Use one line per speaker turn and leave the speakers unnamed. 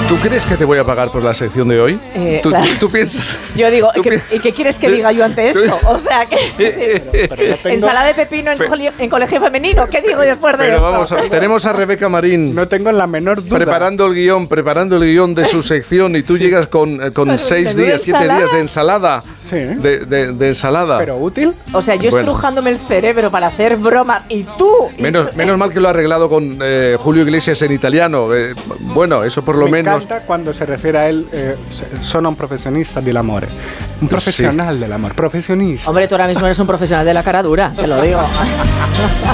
¿Tú crees que te voy a pagar por la sección de hoy?
Claro.
¿Tú piensas?
Yo digo, ¿y qué quieres que diga yo ante esto? O sea, que
Pero yo tengo-
ensalada de pepino en colegio femenino. ¿Qué digo después de
Pero
esto?
vamos, tenemos a Rebeca Marín
No tengo la menor duda.
preparando el guión de su sección y tú llegas con
Pero
6
menú
días, 7
ensalada.
días de ensalada.
Sí.
De ensalada.
Pero útil.
O sea, yo
Bueno.
estrujándome el cerebro para hacer bromas y tú...
Menos mal que lo ha arreglado con Julio Iglesias en italiano. Bueno, eso por lo
Me
menos.
encanta cuando se refiere a él, sono un profesionista del amor. Un profesional del amor, profesionista.
Hombre, tú ahora mismo eres un profesional de la cara dura, te lo digo.